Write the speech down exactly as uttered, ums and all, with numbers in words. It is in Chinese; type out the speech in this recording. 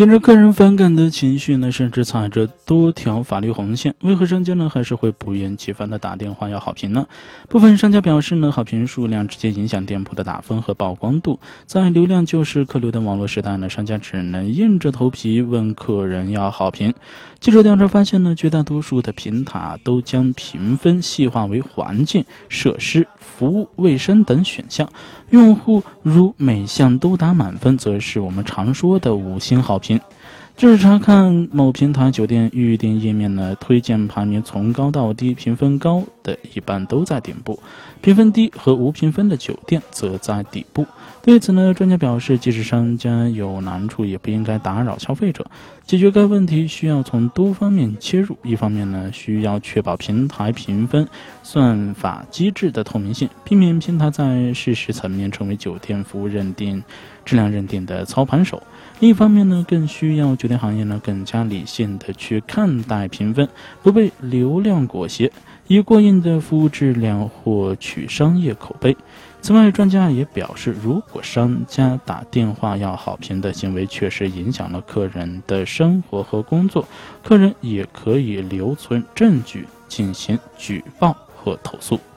顶着客人反感的情绪呢，甚至踩着多条法律红线，为何商家呢还是会不厌其烦的打电话要好评呢？部分商家表示呢，好评数量直接影响店铺的打分和曝光度。在流量就是客流的网络时代呢，商家只能硬着头皮问客人要好评。记者调查发现呢，绝大多数的平台都将评分细化为环境、设施、服务、卫生等选项。用户如每项都打满分，则是我们常说的五星好评。就是查看某平台酒店预订页面呢，推荐排名从高到低，评分高的一般都在顶部，评分低和无评分的酒店则在底部。对此呢，专家表示，即使商家有难处，也不应该打扰消费者。解决该问题需要从多方面切入，一方面呢，需要确保平台评分算法机制的透明性，避免平台在事实层面成为酒店服务认定、质量认定的操盘手。另一方面呢，更需要酒店行业呢更加理性的去看待评分，不被流量裹挟，以过硬的服务质量获取商业口碑。此外，专家也表示，如果商家打电话要好评的行为确实影响了客人的生活和工作，客人也可以留存证据进行举报和投诉。